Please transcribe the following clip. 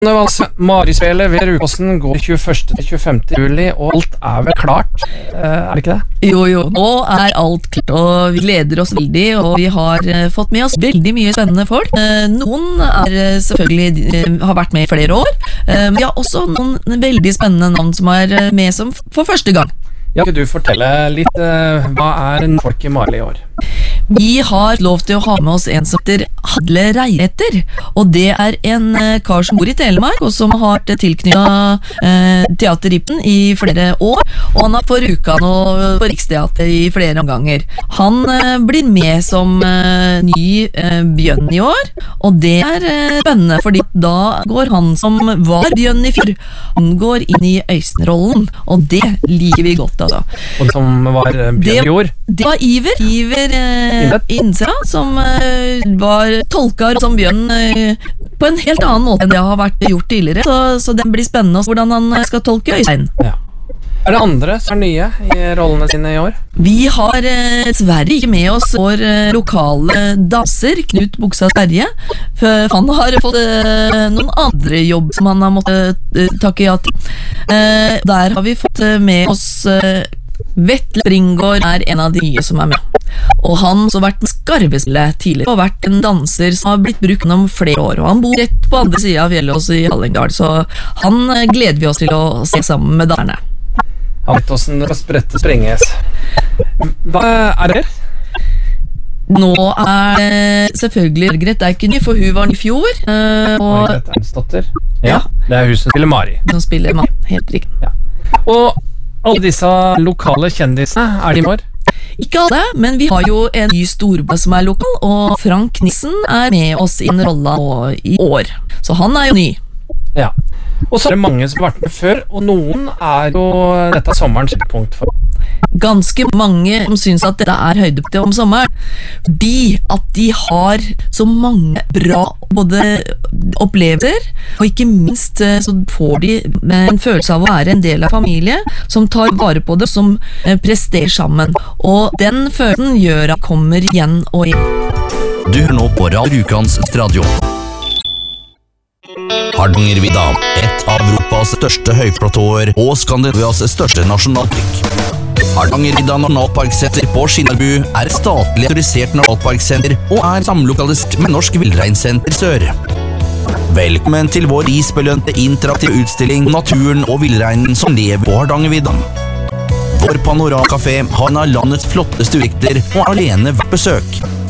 Marispillet ved Rudåsen går 21. til 25. juli, og alt er vel klart, er det ikke det? Jo, nå er alt klart, og vi gleder oss veldig, og vi har fått med oss veldig mye spennende folk. Noen er selvfølgelig har vært med i flere år, men vi har også noen veldig spennende navn som er med som for første gang. Ja, kan du fortelle litt, hva er folk i Marley i år? Vi har lov til å ha med oss en som heter Hadle Reinetter, og det er en kar som bor i Telemark, og som har tilknyttet Teater Rippen i flere år, og han har foruka nå på Riksteater i flere omganger. Han blir med som ny Bjørn i år, og det er spennende, fordi da går han som var Bjørn i fjor, han går inn i Øystein-rollen, og det liker vi godt. Altså. Og som var Bjørn i år? Det var Iver Innsera, som var tolkar som Bjørn på en helt annen måte enn det har vært gjort tidligere, så det blir spennende hvordan han skal tolke Øystein. Ja. Er det andre som er nye i rollene sine i år? Vi har dessverre ikke med oss vår lokale danser, Knut Buksa Terje, for han har fått noen andre jobb som han har måttet takke ja til. Der har vi fått med oss Vetle Springgaard er en av de nye som er med, og han har vært en skarvespille tidligere og vært en danser som har blitt brukt gjennom flere år, og han bor rett på andre siden av fjellet også i Hallingdal, så han gleder vi oss til å se sammen med danserne. Han vet hvordan det sprette sprenges. Hva er det? Nå er selvfølgelig Margrethe er ikke ny, for hun var ny i fjor. Margrethe Ernstdotter. Ja, det er hun som spiller Mari. Som spiller Mari, helt riktig. Ja. Og alle disse lokale kjendisene, er de i år? Ikke alle, men vi har jo en ny storbø som er lokal, og Frank Nissen er med oss i en rolle i år. Så han er jo ny. Ja. Og så er det mange som har vært med før, og noen er jo dette sommerens høydepunkt for. Ganske mange som synes at dette er høydepunktet om sommeren, fordi at de har så mange bra både opplevelser, og ikke minst så får de en følelse av å være en del av familie som tar vare på det, som presterer sammen, og den følelsen gjør at kommer igjen og igjen. Du hører nå på Rjukansk Radio. Hardangervidda, et av Europas største høyplatåer og Skandinavias største nasjonalpark. Hardangervidda nasjonalparksenter på Skinnarbu er et statlig autorisert nasjonalparksenter og er samlokalisert med Norsk Villreinsenter Sør. Velkommen til vår isbelønte interaktive utstilling om naturen og villreinen som lever på Hardangervidda. Vår panoramacafé har en av landets flotteste utsikter og er alene hvert besøk.